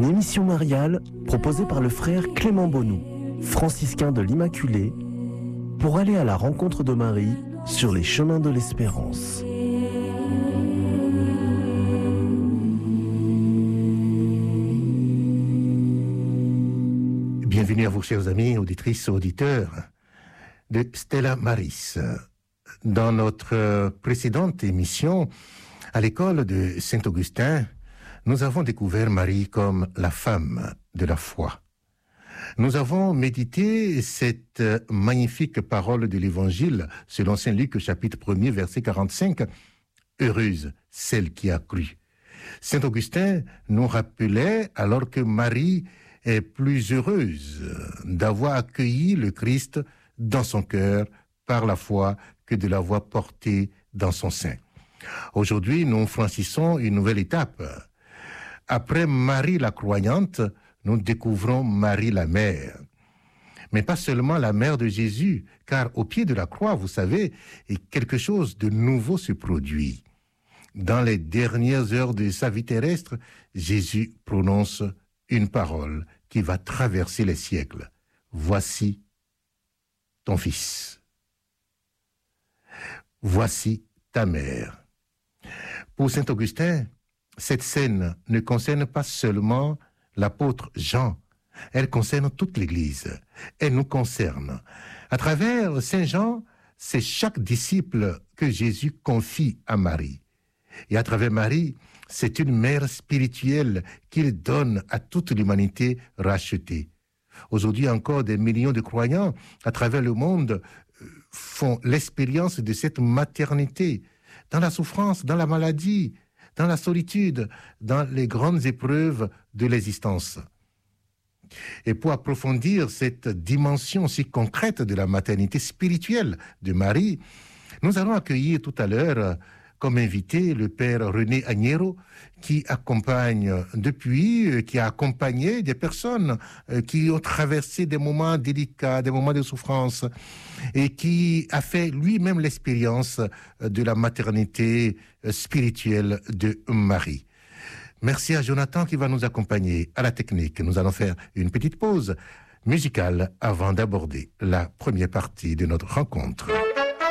Une émission mariale proposée par le frère Clément Bonou, franciscain de l'Immaculée, pour aller à la rencontre de Marie sur les chemins de l'espérance. Bienvenue à vous, chers amis, auditrices, auditeurs de Stella Maris. Dans notre précédente émission, à l'école de Saint-Augustin, nous avons découvert Marie comme la femme de la foi. Nous avons médité cette magnifique parole de l'Évangile selon Saint Luc, chapitre 1er, verset 45. « Heureuse celle qui a cru ». Saint Augustin nous rappelait alors que Marie est plus heureuse d'avoir accueilli le Christ dans son cœur par la foi que de l'avoir porté dans son sein. Aujourd'hui, nous franchissons une nouvelle étape. Après Marie la croyante, nous découvrons Marie la mère. Mais pas seulement la mère de Jésus, car au pied de la croix, vous savez, quelque chose de nouveau se produit. Dans les dernières heures de sa vie terrestre, Jésus prononce une parole qui va traverser les siècles. « Voici ton fils. Voici ta mère. » Pour saint Augustin, cette scène ne concerne pas seulement l'apôtre Jean, elle concerne toute l'Église, elle nous concerne. À travers Saint Jean, c'est chaque disciple que Jésus confie à Marie. Et à travers Marie, c'est une mère spirituelle qu'il donne à toute l'humanité rachetée. Aujourd'hui encore, des millions de croyants à travers le monde font l'expérience de cette maternité, dans la souffrance, dans la maladie, dans la solitude, dans les grandes épreuves de l'existence. Et pour approfondir cette dimension si concrète de la maternité spirituelle de Marie, nous allons accueillir tout à l'heure comme invité le père René Agnero, qui a accompagné des personnes qui ont traversé des moments délicats, des moments de souffrance, et qui a fait lui-même l'expérience de la maternité spirituelle de Marie. Merci à Jonathan qui va nous accompagner à la technique. Nous allons faire une petite pause musicale avant d'aborder la première partie de notre rencontre.